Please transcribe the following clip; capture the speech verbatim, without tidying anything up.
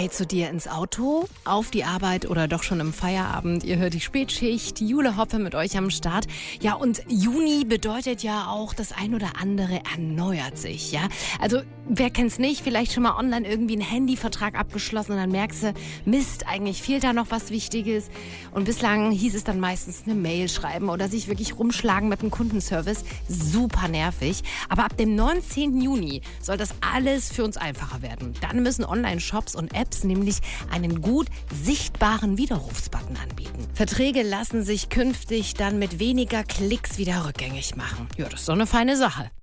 Hey, zu dir ins Auto, auf die Arbeit oder doch schon im Feierabend. Ihr hört die Spätschicht, Jule Hoppe mit euch am Start. Ja, und Juni bedeutet ja auch, das ein oder andere erneuert sich, ja. Also, wer kennt's nicht, vielleicht schon mal online irgendwie einen Handyvertrag abgeschlossen und dann merkst du, Mist, eigentlich fehlt da noch was Wichtiges. Und bislang hieß es dann meistens eine Mail schreiben oder sich wirklich rumschlagen mit dem Kundenservice. Super nervig. Aber ab dem neunzehnten Juni soll das alles für uns einfacher werden. Dann müssen Online-Shops und Apps nämlich einen gut sichtbaren Widerrufsbutton anbieten. Verträge lassen sich künftig dann mit weniger Klicks wieder rückgängig machen. Ja, das ist doch eine feine Sache.